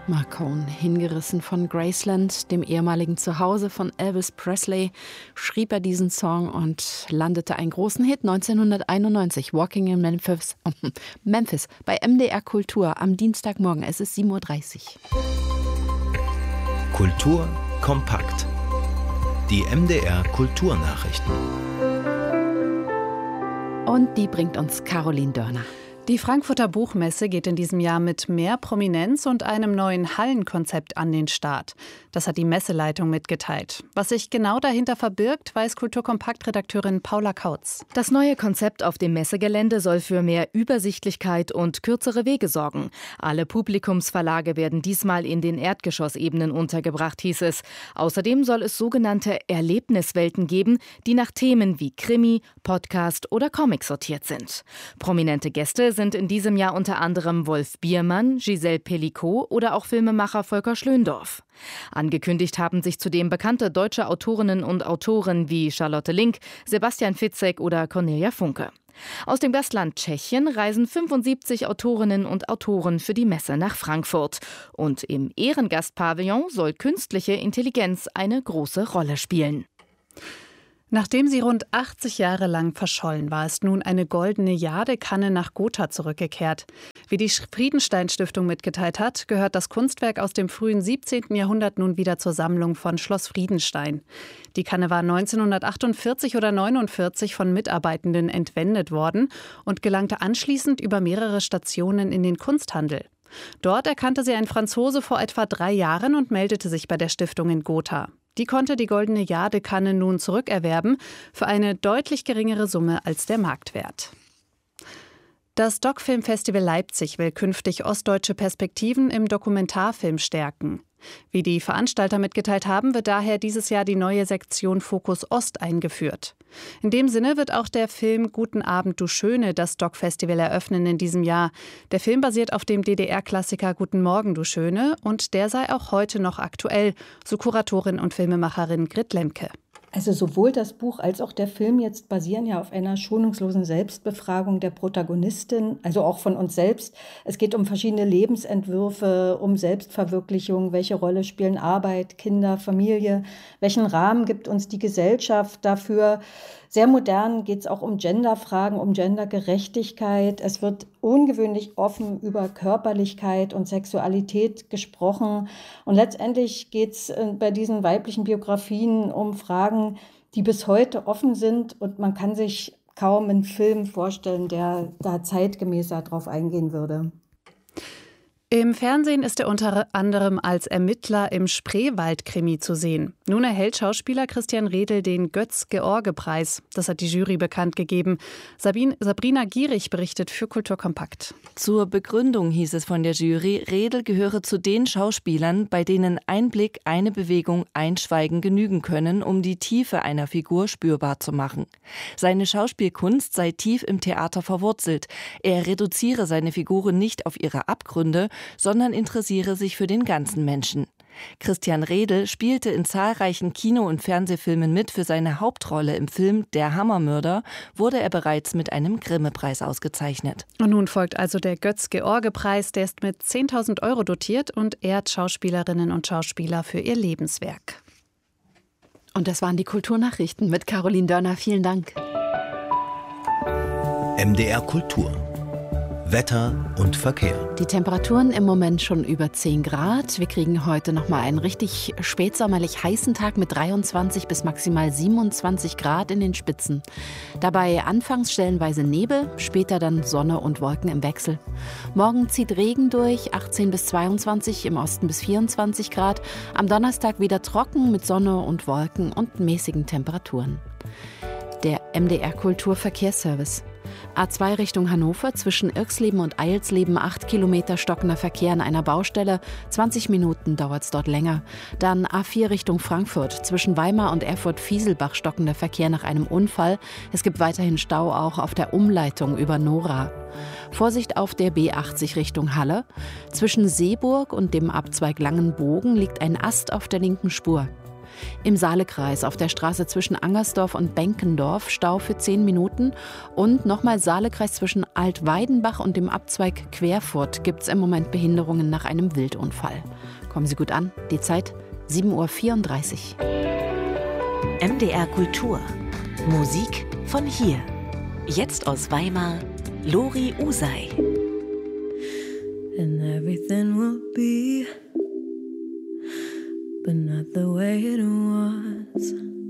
Marcone, hingerissen von Graceland, dem ehemaligen Zuhause von Elvis Presley, schrieb er diesen Song und landete einen großen Hit 1991, Walking in Memphis, bei MDR Kultur am Dienstagmorgen. Es ist 7:30 Uhr. Kultur kompakt. Die MDR Kulturnachrichten. Und die bringt uns Caroline Dörner. Die Frankfurter Buchmesse geht in diesem Jahr mit mehr Prominenz und einem neuen Hallenkonzept an den Start. Das hat die Messeleitung mitgeteilt. Was sich genau dahinter verbirgt, weiß Kulturkompakt-Redakteurin Paula Kautz. Das neue Konzept auf dem Messegelände soll für mehr Übersichtlichkeit und kürzere Wege sorgen. Alle Publikumsverlage werden diesmal in den Erdgeschossebenen untergebracht, hieß es. Außerdem soll es sogenannte Erlebniswelten geben, die nach Themen wie Krimi, Podcast oder Comic sortiert sind. Prominente Gäste sind in diesem Jahr unter anderem Wolf Biermann, Giselle Pellicot oder auch Filmemacher Volker Schlöndorff. Angekündigt haben sich zudem bekannte deutsche Autorinnen und Autoren wie Charlotte Link, Sebastian Fitzek oder Cornelia Funke. Aus dem Gastland Tschechien reisen 75 Autorinnen und Autoren für die Messe nach Frankfurt. Und im Ehrengastpavillon soll künstliche Intelligenz eine große Rolle spielen. Nachdem sie rund 80 Jahre lang verschollen war, ist nun eine goldene Jadekanne nach Gotha zurückgekehrt. Wie die Friedenstein-Stiftung mitgeteilt hat, gehört das Kunstwerk aus dem frühen 17. Jahrhundert nun wieder zur Sammlung von Schloss Friedenstein. Die Kanne war 1948 oder 49 von Mitarbeitenden entwendet worden und gelangte anschließend über mehrere Stationen in den Kunsthandel. Dort erkannte sie ein Franzose vor etwa 3 Jahren und meldete sich bei der Stiftung in Gotha. Die konnte die goldene Jadekanne nun zurückerwerben für eine deutlich geringere Summe als der Marktwert. Das DocFilm-Festival Leipzig will künftig ostdeutsche Perspektiven im Dokumentarfilm stärken. Wie die Veranstalter mitgeteilt haben, wird daher dieses Jahr die neue Sektion Fokus Ost eingeführt. In dem Sinne wird auch der Film Guten Abend, du Schöne das Doc-Festival eröffnen in diesem Jahr. Der Film basiert auf dem DDR-Klassiker Guten Morgen, du Schöne und der sei auch heute noch aktuell, so Kuratorin und Filmemacherin Grit Lemke. Also sowohl das Buch als auch der Film jetzt basieren ja auf einer schonungslosen Selbstbefragung der Protagonistin, also auch von uns selbst. Es geht um verschiedene Lebensentwürfe, um Selbstverwirklichung, welche Rolle spielen Arbeit, Kinder, Familie, welchen Rahmen gibt uns die Gesellschaft dafür. Sehr modern geht es auch um Genderfragen, um Gendergerechtigkeit. Es wird ungewöhnlich offen über Körperlichkeit und Sexualität gesprochen. Und letztendlich geht es bei diesen weiblichen Biografien um Fragen, die bis heute offen sind. Und man kann sich kaum einen Film vorstellen, der da zeitgemäßer drauf eingehen würde. Im Fernsehen ist er unter anderem als Ermittler im Spreewald-Krimi zu sehen. Nun erhält Schauspieler Christian Redl den Götz-George-Preis. Das hat die Jury bekannt gegeben. Sabrina Gierig berichtet für Kulturkompakt. Zur Begründung hieß es von der Jury, Redl gehöre zu den Schauspielern, bei denen ein Blick, eine Bewegung, ein Schweigen genügen können, um die Tiefe einer Figur spürbar zu machen. Seine Schauspielkunst sei tief im Theater verwurzelt. Er reduziere seine Figuren nicht auf ihre Abgründe, sondern interessiere sich für den ganzen Menschen. Christian Redl spielte in zahlreichen Kino- und Fernsehfilmen mit. Für seine Hauptrolle im Film Der Hammermörder wurde er bereits mit einem Grimme-Preis ausgezeichnet. Und nun folgt also der Götz-George-Preis, der ist mit 10.000 € dotiert und ehrt Schauspielerinnen und Schauspieler für ihr Lebenswerk. Und das waren die Kulturnachrichten mit Caroline Dörner. Vielen Dank. MDR Kultur. Wetter und Verkehr. Die Temperaturen im Moment schon über 10 Grad. Wir kriegen heute noch mal einen richtig spätsommerlich heißen Tag mit 23 bis maximal 27 Grad in den Spitzen. Dabei anfangs stellenweise Nebel, später dann Sonne und Wolken im Wechsel. Morgen zieht Regen durch, 18 bis 22, im Osten bis 24 Grad. Am Donnerstag wieder trocken mit Sonne und Wolken und mäßigen Temperaturen. Der MDR Kulturverkehrsservice. A2 Richtung Hannover, zwischen Irxleben und Eilsleben 8 Kilometer stockender Verkehr an einer Baustelle. 20 Minuten dauert es dort länger. Dann A4 Richtung Frankfurt, zwischen Weimar und Erfurt-Fieselbach stockender Verkehr nach einem Unfall. Es gibt weiterhin Stau auch auf der Umleitung über Nora. Vorsicht auf der B80 Richtung Halle. Zwischen Seeburg und dem Abzweig Langenbogen liegt ein Ast auf der linken Spur. Im Saalekreis auf der Straße zwischen Angersdorf und Benkendorf Stau für 10 Minuten. Und nochmal Saalekreis zwischen Altweidenbach und dem Abzweig Querfurt gibt es im Moment Behinderungen nach einem Wildunfall. Kommen Sie gut an. Die Zeit 7:34 Uhr. MDR Kultur. Musik von hier. Jetzt aus Weimar, Lori Usai. And everything will be, but not the way it was.